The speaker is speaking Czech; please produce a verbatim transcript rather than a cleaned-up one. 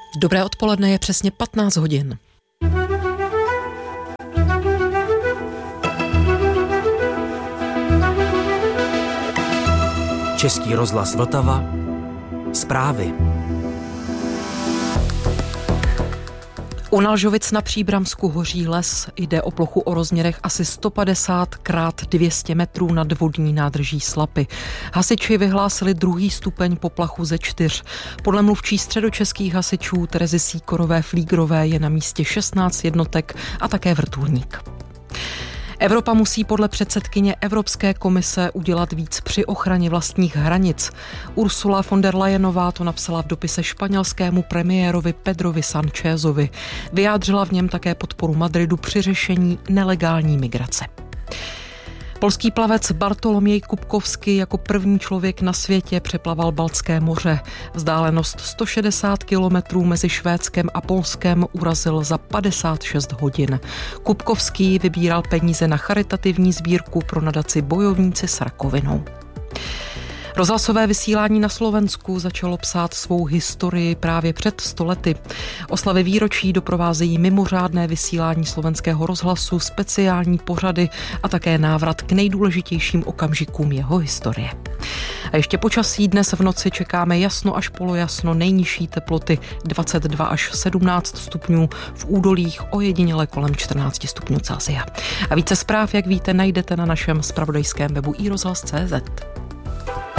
Dobré odpoledne, je přesně patnáct hodin. Český rozhlas Vltava. Zprávy. U Nalžovic na Příbramsku hoří les. Jde o plochu o rozměrech asi sto padesát krát dvě stě metrů nad vodní nádrží Slapy. Hasiči vyhlásili druhý stupeň poplachu ze čtyř. Podle mluvčí středočeských hasičů Terezy Síkorové Flígrové je na místě šestnáct jednotek a také vrtulník. Evropa musí podle předsedkyně Evropské komise udělat víc při ochraně vlastních hranic. Ursula von der Leyenová to napsala v dopise španělskému premiérovi Pedrovi Sanchezovi. Vyjádřila v něm také podporu Madridu při řešení nelegální migrace. Polský plavec Bartoloměj Kupkovský jako první člověk na světě přeplaval Baltské moře. Vzdálenost sto šedesát kilometrů mezi Švédskem a Polskem urazil za padesát šest hodin. Kupkovský vybíral peníze na charitativní sbírku pro nadaci Bojovníci s rakovinou. Rozhlasové vysílání na Slovensku začalo psát svou historii právě před sto lety. Oslavy výročí doprovázejí mimořádné vysílání slovenského rozhlasu, speciální pořady a také návrat k nejdůležitějším okamžikům jeho historie. A ještě počasí: dnes v noci čekáme jasno až polojasno, nejnižší teploty dvacet dva až sedmnáct stupňů, v údolích ojediněle kolem čtrnáct stupňů Celsia. A více zpráv, jak víte, najdete na našem zpravodajském webu i rozhlas tečka cé zet.